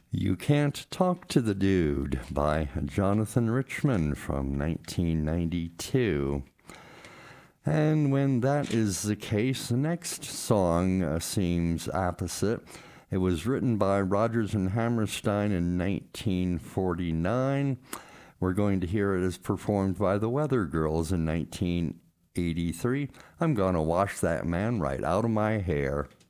You Can't Talk to the Dude by Jonathan Richman from 1992. And when that is the case, the next song seems opposite. It was written by Rodgers and Hammerstein in 1949. We're going to hear it as performed by the Weather Girls in 1983. I'm gonna wash that man right out of my hair.